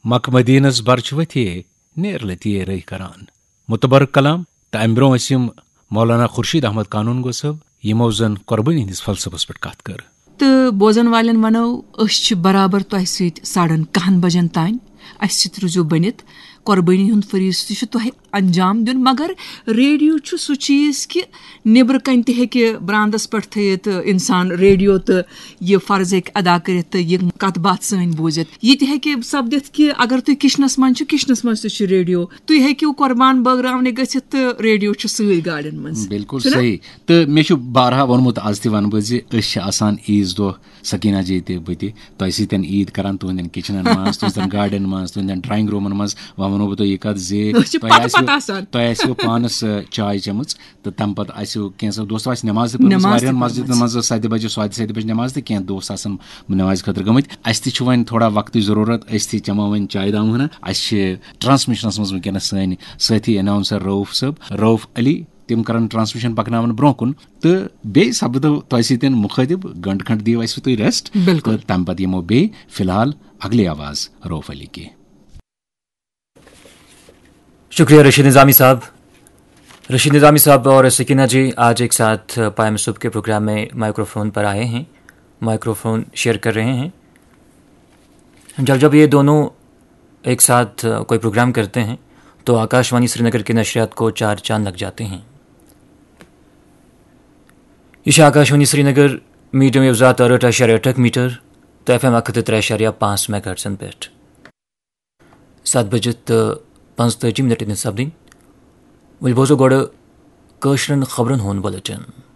मक मदीनस बर्च वथिये नेर लतिये रही करान मुतबरक कलाम तो अम ब्रो मौलाना खुर्शीद अहमद कानून गो सब यमो जन कुर्बानी हंदिस फलसफस पे कत कर तो बोजन वालन वनो बराबर तह सत 11:30 बजन तान अस रूजो बनित कुर्बानी हुंद फरीज तह अंजाम दिन मगर रेडियो सह चीज कि नबर कन तक ब्रांदस पे थत इंसान रेडियो तो यह फर्ज अदा कर कत बात सन बूजित यह सपदित कि अगर तुम किचनस मज किचनस मज रेडियो तुम हेकू कुर्बान बगरावने गसित तो रेडियो सही गाड़न मज बिल्कुल सही तो मे बारहा वोनमुत आज तह वन बह ईज दो सकीना जी बह तह सतन ईद करान तुहदन किचनन मज तुहदन गार्डन मज तुहदन ड्राइंग रूमन मज वह वनो बह यह कत तह पानस चाय चम तो तम पे कैंसो दोस्तों नमाज मस्जिद मज 7 बजे 7 बजे नमाज तो क्या दोस्त आसन नमाज खतर गमत अस वन थोड़ा वक्त जरूरत अस चमो वन चाय दामना अस ट्रांसमिशनस मज वनस सन साथी अनाउंसर रऊफ अली तम कर ट्रांसमिशन पकन ब्रो कुन तो बे सपदो तह सतन मुखातिब घंट खंड दियो अस तुम रेस्ट तो तम पे यमो बे फिलहाल अगली आवाज रऊफ अली की। शुक्रिया रशीद निज़ामी साहब और सकीना जी आज एक साथ पायम सुबह के प्रोग्राम में माइक्रोफोन पर आए हैं, माइक्रोफोन शेयर कर रहे हैं। जब ये दोनों एक साथ कोई प्रोग्राम करते हैं तो आकाशवाणी श्रीनगर के नशरियात को 4 चांद लग जाते हैं। यह आकाशवाणी श्रीनगर मीडियम वेव ज़ात 8.8 मीटर तो FM 3.5 मेगाहर्ट्ज़ पे 7 बजे 35 मिनट इन सब्दिन वो बोजो गोड़ कशरन खबरन होन बुलेटिन।